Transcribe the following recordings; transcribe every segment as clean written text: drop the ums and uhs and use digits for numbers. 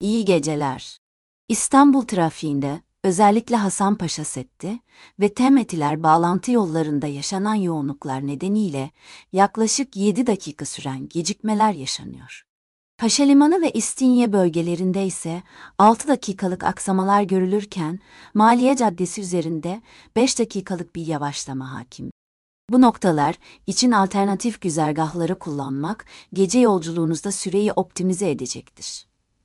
İyi geceler. İstanbul trafiğinde, özellikle Hasanpaşa Setti ve Temetiler bağlantı yollarında yaşanan yoğunluklar nedeniyle yaklaşık 7 dakika süren gecikmeler yaşanıyor. Paşalimanı ve İstinye bölgelerinde ise 6 dakikalık aksamalar görülürken, Maliye Caddesi üzerinde 5 dakikalık bir yavaşlama hakim. Bu noktalar için alternatif güzergahları kullanmak, gece yolculuğunuzda süreyi optimize edecektir.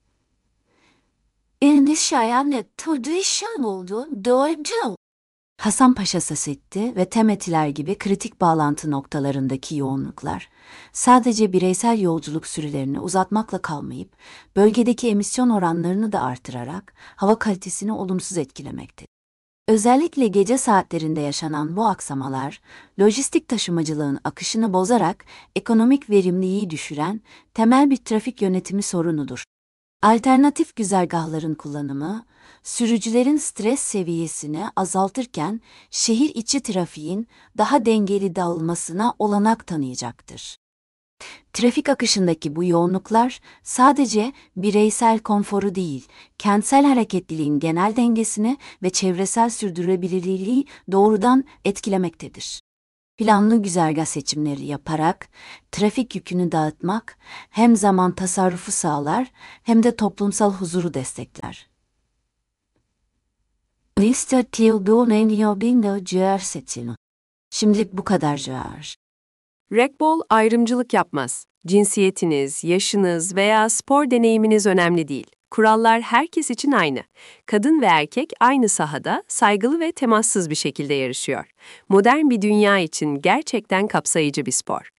Endişeyle tradisyon oldu, doğru. Hasanpaşa Setti ve Temetiler gibi kritik bağlantı noktalarındaki yoğunluklar, sadece bireysel yolculuk sürelerini uzatmakla kalmayıp, bölgedeki emisyon oranlarını da artırarak hava kalitesini olumsuz etkilemektedir. Özellikle gece saatlerinde yaşanan bu aksamalar, lojistik taşımacılığın akışını bozarak ekonomik verimliliği düşüren temel bir trafik yönetimi sorunudur. Alternatif güzergahların kullanımı, sürücülerin stres seviyesini azaltırken şehir içi trafiğin daha dengeli dağılmasına olanak tanıyacaktır. Trafik akışındaki bu yoğunluklar sadece bireysel konforu değil, kentsel hareketliliğin genel dengesini ve çevresel sürdürülebilirliği doğrudan etkilemektedir. Planlı güzergah seçimleri yaparak trafik yükünü dağıtmak hem zaman tasarrufu sağlar hem de toplumsal huzuru destekler. Liste Şimdilik bu kadar George. Racquetball ayrımcılık yapmaz. Cinsiyetiniz, yaşınız veya spor deneyiminiz önemli değil. Kurallar herkes için aynı. Kadın ve erkek aynı sahada saygılı ve temassız bir şekilde yarışıyor. Modern bir dünya için gerçekten kapsayıcı bir spor.